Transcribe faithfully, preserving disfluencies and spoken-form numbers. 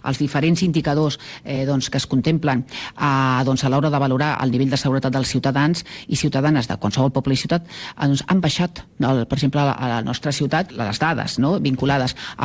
els diferents indicadors eh, doncs, que es contemplen eh, doncs, a l'hora de valorar el nivell de seguretat dels ciutadans i ciutadanes de qualsevol poble i ciutat, eh, doncs, han baixat, no? Per exemple, a la nostra ciutat, les dades, no? Vinculades a